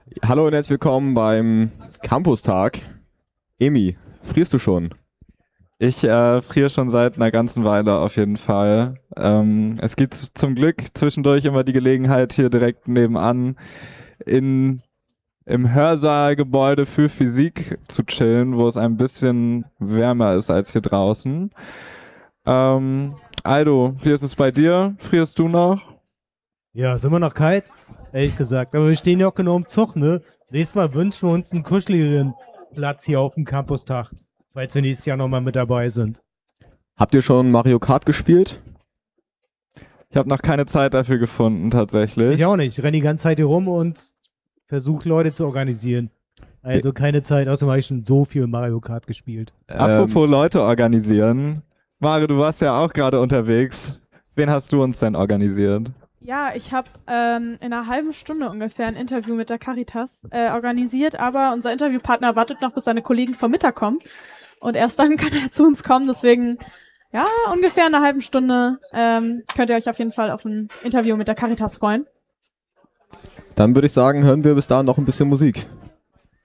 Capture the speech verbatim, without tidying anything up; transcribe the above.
Hallo und herzlich willkommen beim Campustag. Emi, frierst du schon? Ich äh, friere schon seit einer ganzen Weile auf jeden Fall. Ähm, es gibt zum Glück zwischendurch immer die Gelegenheit, hier direkt nebenan in, im Hörsaalgebäude für Physik zu chillen, wo es ein bisschen wärmer ist als hier draußen. Ähm, Aldo, wie ist es bei dir? Frierst du noch? Ja, ist immer noch kalt, ehrlich gesagt. Aber wir stehen ja auch genau im Zug, ne? Nächstes Mal wünschen wir uns einen kuscheligeren Platz hier auf dem Campustag, falls wir nächstes Jahr nochmal mit dabei sind. Habt ihr schon Mario Kart gespielt? Ich habe noch keine Zeit dafür gefunden, tatsächlich. Ich auch nicht. Ich renne die ganze Zeit hier rum und versuche Leute zu organisieren. Also keine Zeit, außerdem habe ich schon so viel Mario Kart gespielt. Apropos Ähm, Leute organisieren. Mario, du warst ja auch gerade unterwegs. Wen hast du uns denn organisiert? Ja, ich habe ähm, in einer halben Stunde ungefähr ein Interview mit der Caritas äh, organisiert, aber unser Interviewpartner wartet noch, bis seine Kollegen vom Mittag kommen. Und erst dann kann er zu uns kommen. Deswegen, ja, ungefähr in einer halben Stunde ähm, könnt ihr euch auf jeden Fall auf ein Interview mit der Caritas freuen. Dann würde ich sagen, hören wir bis dahin noch ein bisschen Musik.